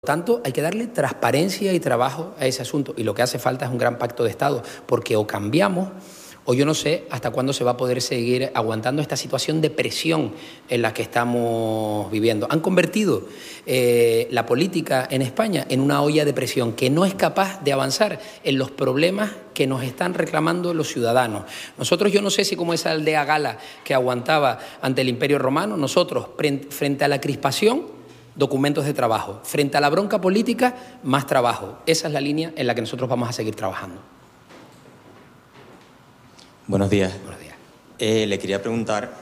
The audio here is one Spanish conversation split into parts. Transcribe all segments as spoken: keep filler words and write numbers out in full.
tanto, hay que darle transparencia y trabajo a ese asunto, y lo que hace falta es un gran pacto de Estado, porque o cambiamos o yo no sé hasta cuándo se va a poder seguir aguantando esta situación de presión en la que estamos viviendo. Han convertido eh, la política en España en una olla de presión que no es capaz de avanzar en los problemas que nos están reclamando los ciudadanos. Nosotros, yo no sé si como esa aldea gala que aguantaba ante el Imperio Romano, nosotros, frente a la crispación, documentos de trabajo. Frente a la bronca política, más trabajo. Esa es la línea en la que nosotros vamos a seguir trabajando. Buenos días. Buenos días. Eh, le quería preguntar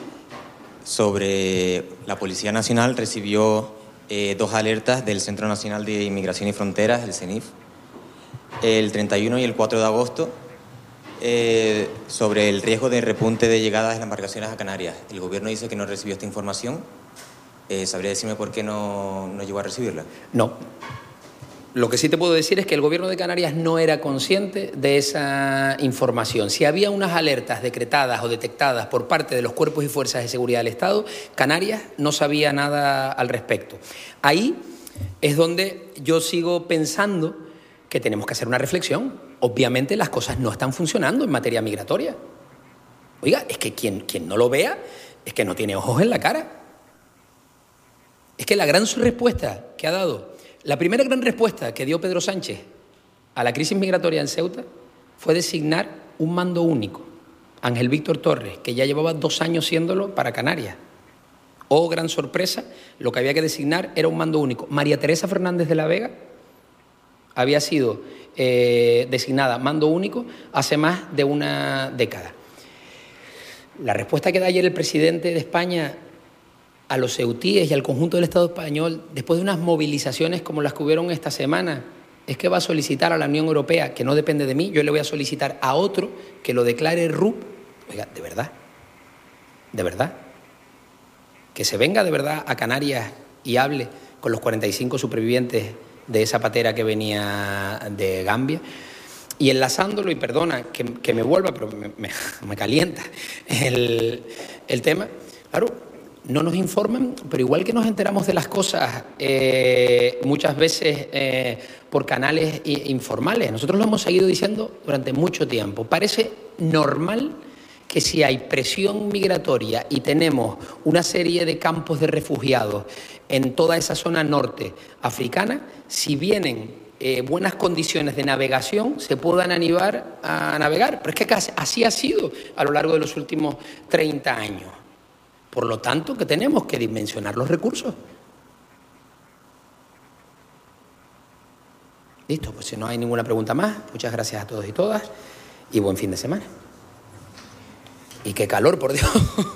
sobre la Policía Nacional recibió eh, dos alertas del Centro Nacional de Inmigración y Fronteras, el CENIF, el treinta y uno y el cuatro de agosto, eh, sobre el riesgo de repunte de llegadas de las embarcaciones a Canarias. El Gobierno dice que no recibió esta información. Eh, ¿Sabría decirme por qué no, no llegó a recibirla? No. Lo que sí te puedo decir es que el Gobierno de Canarias no era consciente de esa información. Si había unas alertas decretadas o detectadas por parte de los cuerpos y fuerzas de seguridad del Estado, Canarias no sabía nada al respecto. Ahí es donde yo sigo pensando que tenemos que hacer una reflexión. Obviamente las cosas no están funcionando en materia migratoria. Oiga, es que quien, quien no lo vea es que no tiene ojos en la cara. Es que la gran respuesta que ha dado, la primera gran respuesta que dio Pedro Sánchez a la crisis migratoria en Ceuta fue designar un mando único, Ángel Víctor Torres, que ya llevaba dos años siéndolo para Canarias. Oh, gran sorpresa, lo que había que designar era un mando único. María Teresa Fernández de la Vega había sido eh, designada mando único hace más de una década. La respuesta que da ayer el presidente de España a los ceutíes y al conjunto del Estado español, después de unas movilizaciones como las que hubieron esta semana, es que va a solicitar a la Unión Europea, que no depende de mí, yo le voy a solicitar a otro que lo declare R U P. Oiga, ¿de verdad? ¿De verdad? Que se venga de verdad a Canarias y hable con los cuarenta y cinco supervivientes de esa patera que venía de Gambia. Y enlazándolo, y perdona que, que me vuelva, pero me, me, me calienta el, el tema, claro, no nos informan, pero igual que nos enteramos de las cosas eh, muchas veces eh, por canales informales, nosotros lo hemos seguido diciendo durante mucho tiempo. Parece normal que si hay presión migratoria y tenemos una serie de campos de refugiados en toda esa zona norte africana, si vienen eh, buenas condiciones de navegación, se puedan animar a navegar. Pero es que así ha sido a lo largo de los últimos treinta años. Por lo tanto, que tenemos que dimensionar los recursos. Listo, pues si no hay ninguna pregunta más, muchas gracias a todos y todas y buen fin de semana. Y qué calor, por Dios.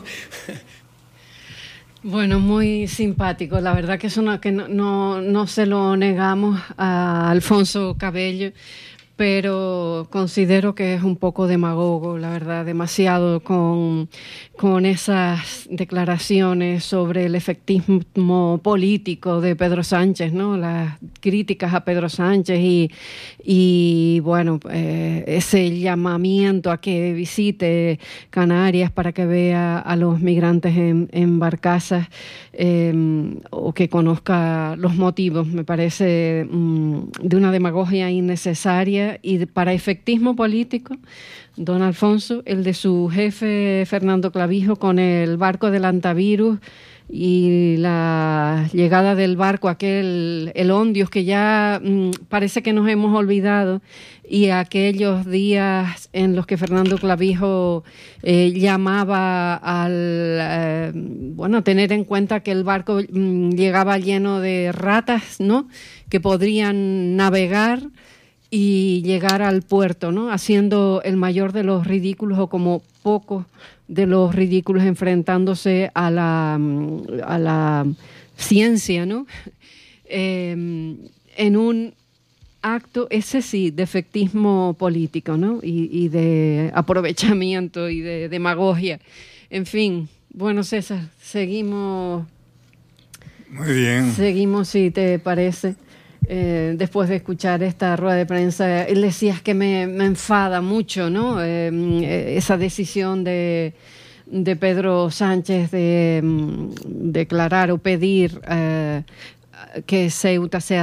Bueno, muy simpático. La verdad que eso no, que no, no, no se lo negamos a Alfonso Cabello, pero considero que es un poco demagogo, la verdad, demasiado con, con esas declaraciones sobre el efectismo político de Pedro Sánchez, ¿no? Las críticas a Pedro Sánchez y, y bueno, eh, ese llamamiento a que visite Canarias para que vea a los migrantes en, en barcazas eh, o que conozca los motivos, me parece mm, de una demagogia innecesaria. Y para efectismo político, don Alfonso, el de su jefe Fernando Clavijo con el barco del antivirus y la llegada del barco aquel, el Ondios, que ya mmm, parece que nos hemos olvidado, y aquellos días en los que Fernando Clavijo eh, llamaba al eh, bueno, tener en cuenta que el barco mmm, llegaba lleno de ratas, ¿no?, que podrían navegar y llegar al puerto, ¿no?, haciendo el mayor de los ridículos o como pocos de los ridículos, enfrentándose a la, a la ciencia, ¿no?, eh, en un acto, ese sí, de efectismo político, ¿no?, y, y de aprovechamiento y de demagogia. En fin, bueno, César, seguimos. Muy bien. Seguimos, si te parece. Eh, después de escuchar esta rueda de prensa, él decía que me, me enfada mucho, ¿no?, eh, esa decisión de, de Pedro Sánchez de um, declarar o pedir eh, que Ceuta sea